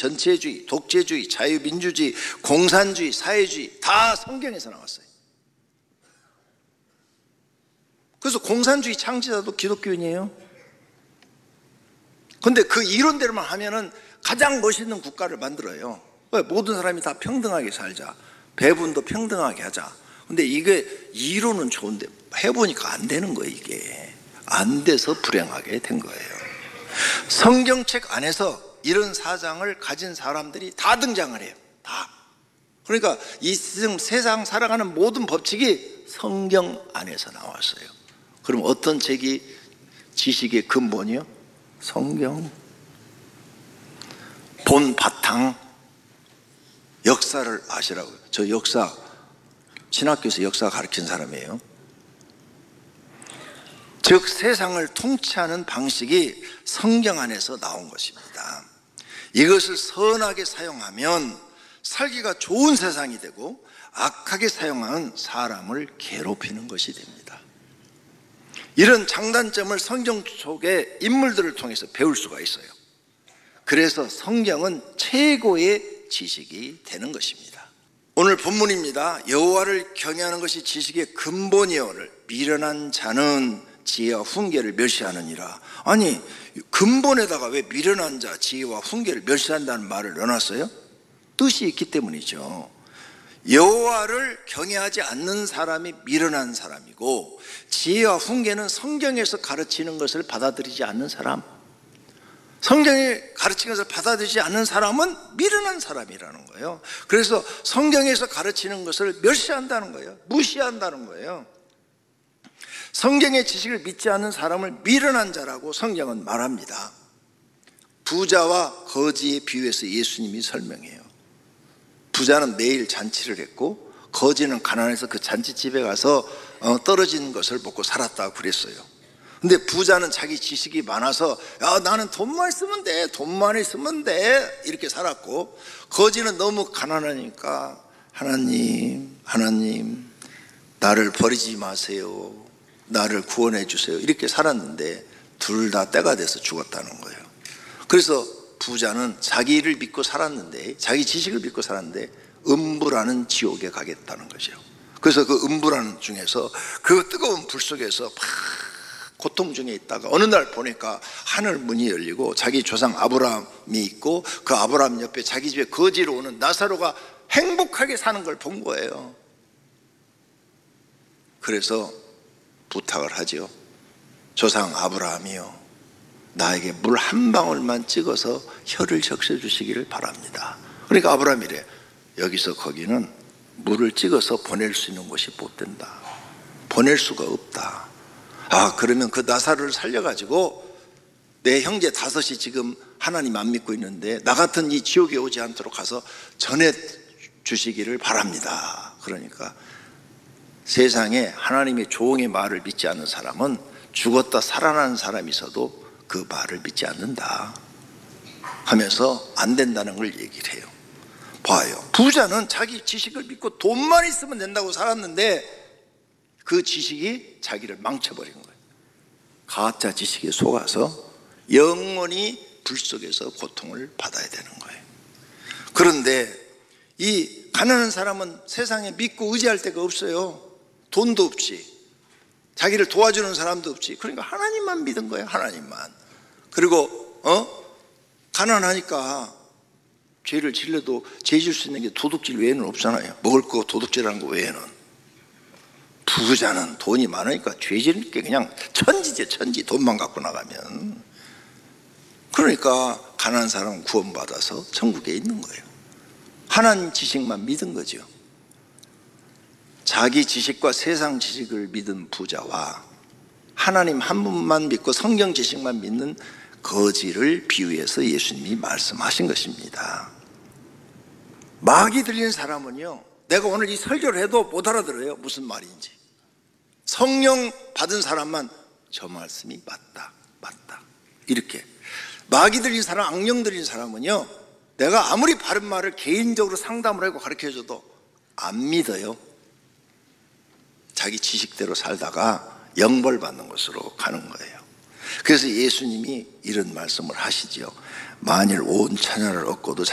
전체주의, 독재주의, 자유민주주의, 공산주의, 사회주의 다 성경에서 나왔어요. 그래서 공산주의 창시자도 기독교인이에요. 근데 그 이론대로만 하면은 가장 멋있는 국가를 만들어요. 모든 사람이 다 평등하게 살자, 배분도 평등하게 하자. 근데 이게 이론은 좋은데 해보니까 안 되는 거예요. 이게 안 돼서 불행하게 된 거예요. 성경책 안에서 이런 사상을 가진 사람들이 다 등장을 해요. 다. 그러니까 이 세상 살아가는 모든 법칙이 성경 안에서 나왔어요. 그럼 어떤 책이 지식의 근본이요? 성경. 본 바탕. 역사를 아시라고요. 저 역사 신학교에서 역사 가르친 사람이에요. 즉 세상을 통치하는 방식이 성경 안에서 나온 것입니다. 이것을 선하게 사용하면 살기가 좋은 세상이 되고 악하게 사용하는 사람을 괴롭히는 것이 됩니다. 이런 장단점을 성경 속의 인물들을 통해서 배울 수가 있어요. 그래서 성경은 최고의 지식이 되는 것입니다. 오늘 본문입니다. 여호와를 경외하는 것이 지식의 근본이요를 미련한 자는 지혜와 훈계를 멸시하느니라. 아니 근본에다가 왜 미련한 자, 지혜와 훈계를 멸시한다는 말을 넣어놨어요? 뜻이 있기 때문이죠. 여호와를 경외하지 않는 사람이 미련한 사람이고, 지혜와 훈계는 성경에서 가르치는 것을 받아들이지 않는 사람, 성경이 가르치는 것을 받아들이지 않는 사람은 미련한 사람이라는 거예요. 그래서 성경에서 가르치는 것을 멸시한다는 거예요. 무시한다는 거예요. 성경의 지식을 믿지 않는 사람을 미련한 자라고 성경은 말합니다. 부자와 거지의 비유에서 예수님이 설명해요. 부자는 매일 잔치를 했고 거지는 가난해서 그 잔치집에 가서 떨어진 것을 먹고 살았다고 그랬어요. 근데 부자는 자기 지식이 많아서 야 나는 돈만 있으면 돼, 돈만 있으면 돼 이렇게 살았고, 거지는 너무 가난하니까 하나님 나를 버리지 마세요, 나를 구원해 주세요 이렇게 살았는데 둘 다 때가 돼서 죽었다는 거예요. 그래서 부자는 자기를 믿고 살았는데, 자기 지식을 믿고 살았는데 음부라는 지옥에 가겠다는 거죠. 그래서 그 음부라는 중에서 그 뜨거운 불 속에서 막 고통 중에 있다가 어느 날 보니까 하늘 문이 열리고 자기 조상 아브라함이 있고 그 아브라함 옆에 자기 집에 거지로 오는 나사로가 행복하게 사는 걸 본 거예요. 그래서 부탁을 하죠. 조상 아브라함이요, 나에게 물 한 방울만 찍어서 혀를 적셔 주시기를 바랍니다. 그러니까 아브라함이래, 여기서 거기는 물을 찍어서 보낼 수 있는 곳이 못 된다, 보낼 수가 없다. 아 그러면 그 나사로를 살려가지고 내 형제 5이 지금 하나님 안 믿고 있는데 나 같은 이 지옥에 오지 않도록 가서 전해 주시기를 바랍니다. 그러니까 세상에 하나님의 종의 말을 믿지 않는 사람은 죽었다 살아나는 사람이 있어도 그 말을 믿지 않는다 하면서 안 된다는 걸 얘기를 해요. 봐요, 부자는 자기 지식을 믿고 돈만 있으면 된다고 살았는데 그 지식이 자기를 망쳐버린 거예요. 가짜 지식에 속아서 영원히 불 속에서 고통을 받아야 되는 거예요. 그런데 이 가난한 사람은 세상에 믿고 의지할 데가 없어요. 돈도 없지, 자기를 도와주는 사람도 없지. 그러니까 하나님만 믿은 거예요. 하나님만. 그리고 가난하니까 죄를 질러도 죄 질 수 있는 게 도둑질 외에는 없잖아요. 먹을 거 도둑질하는 거 외에는. 부자는 돈이 많으니까 죄 지는 게 그냥 천지죠, 천지. 돈만 갖고 나가면. 그러니까 가난한 사람은 구원받아서 천국에 있는 거예요. 하나님 지식만 믿은 거죠. 자기 지식과 세상 지식을 믿은 부자와 하나님 한 분만 믿고 성경 지식만 믿는 거지를 비유해서 예수님이 말씀하신 것입니다. 마귀 들린 사람은요, 내가 오늘 이 설교를 해도 못 알아들어요, 무슨 말인지. 성령 받은 사람만 저 말씀이 맞다 이렇게. 마귀 들린 사람, 악령 들린 사람은요, 내가 아무리 바른 말을 개인적으로 상담을 하고 가르쳐줘도 안 믿어요. 자기 지식대로 살다가 영벌 받는 것으로 가는 거예요. 그래서 예수님이 이런 말씀을 하시죠. 만일 온 천하를 얻고도